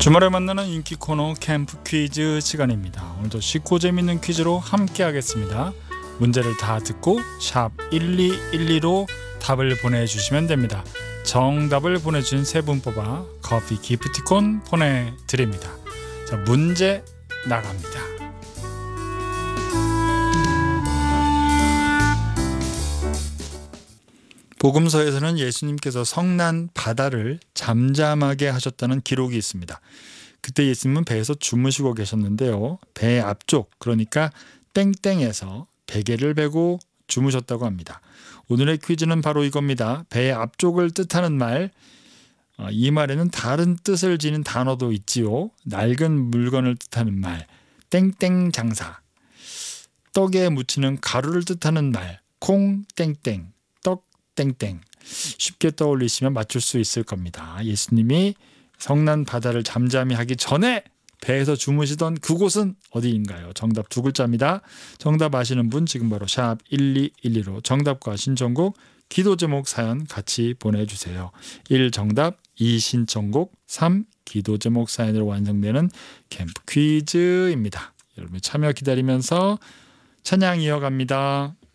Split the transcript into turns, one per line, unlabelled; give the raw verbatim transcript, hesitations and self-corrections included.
주말에 만나는 인기 코너 캠프 퀴즈 시간입니다. 오늘도 쉽고 재밌는 퀴즈로 함께 하겠습니다. 문제를 다 듣고 샵 일이일이로 답을 보내주시면 됩니다. 정답을 보내주신 세 분 뽑아 커피 기프티콘 보내드립니다. 자, 문제 나갑니다. 복음서에서는 예수님께서 성난 바다를 잠잠하게 하셨다는 기록이 있습니다. 그때 예수님은 배에서 주무시고 계셨는데요. 배 앞쪽, 그러니까 땡땡에서 베개를 베고 주무셨다고 합니다. 오늘의 퀴즈는 바로 이겁니다. 배의 앞쪽을 뜻하는 말, 이 말에는 다른 뜻을 지닌 단어도 있지요. 낡은 물건을 뜻하는 말, 땡땡 장사. 떡에 묻히는 가루를 뜻하는 말, 콩 땡땡, 떡 땡땡. 쉽게 떠올리시면 맞출 수 있을 겁니다. 예수님이 성난 바다를 잠잠히 하기 전에 배에서 주무시던 그곳은 어디인가요? 정답 두 글자입니다. 정답 아시는 분 지금 바로 샵 일이일이로 정답과 신청곡, 기도 제목 사연 같이 보내주세요. 일 정답, 이 신청곡, 삼 기도 제목 사연으로 완성되는 캠프 퀴즈입니다. 여러분의 참여 기다리면서 찬양 이어갑니다.